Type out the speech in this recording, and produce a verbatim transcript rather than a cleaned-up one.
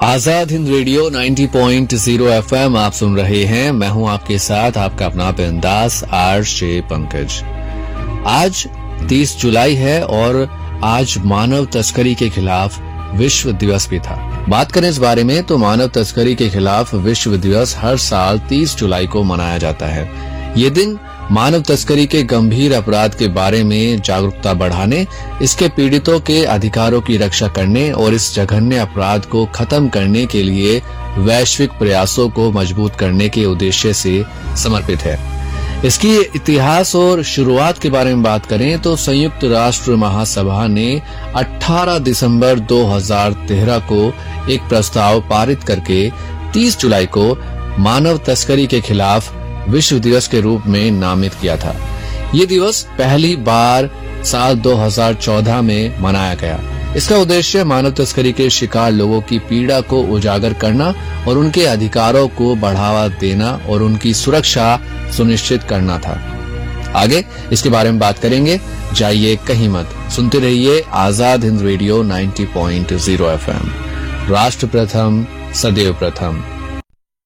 Azad Hind radio नब्बे point zero FM आप सुन रहे हैं। मैं हूं आपके साथ आपका अपना बिंदास आरजे पंकज। आज तीस जुलाई है और आज मानव तस्करी के खिलाफ विश्व दिवस भी था। बात करें इस बारे में तो मानव तस्करी के खिलाफ विश्व दिवस हर साल तीस जुलाई को मनाया जाता है। ये दिन मानव तस्करी के गंभीर अपराध के बारे में जागरूकता बढ़ाने, इसके पीड़ितों के अधिकारों की रक्षा करने और इस जघन्य अपराध को खत्म करने के लिए वैश्विक प्रयासों को मजबूत करने के उद्देश्य से समर्पित है। इसकी इतिहास और शुरुआत के बारे में बात करें तो संयुक्त राष्ट्र महासभा ने अठारह दिसंबर दो हज़ार तेरह को एक प्रस्ताव पारित करके तीस जुलाई को मानव तस्करी के खिलाफ विश्व दिवस के रूप में नामित किया था। ये दिवस पहली बार साल दो हज़ार चौदह में मनाया गया। इसका उद्देश्य मानव तस्करी के शिकार लोगों की पीड़ा को उजागर करना और उनके अधिकारों को बढ़ावा देना और उनकी सुरक्षा सुनिश्चित करना था। आगे इसके बारे में बात करेंगे, जाइए कहीं मत, सुनते रहिए आजाद हिंद रेडियो नब्बे पॉइंट ज़ीरो एफएम। राष्ट्र प्रथम, सदैव प्रथम।